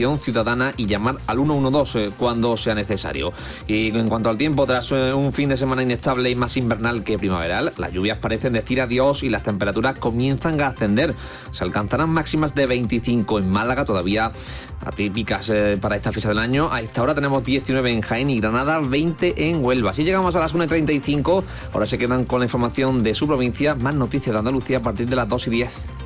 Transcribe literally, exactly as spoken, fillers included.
colaboración ciudadana y llamar al uno uno dos eh, cuando sea necesario. Y en cuanto al tiempo, tras eh, un fin de semana inestable y más invernal que primaveral, las lluvias parecen decir adiós y las temperaturas comienzan a ascender. Se alcanzarán máximas de veinticinco en Málaga, todavía atípicas eh, para esta fecha del año. A esta hora tenemos diecinueve en Jaén y Granada, veinte en Huelva. Si llegamos a las una y treinta y cinco, ahora se quedan con la información de su provincia. Más noticias de Andalucía a partir de las dos y diez.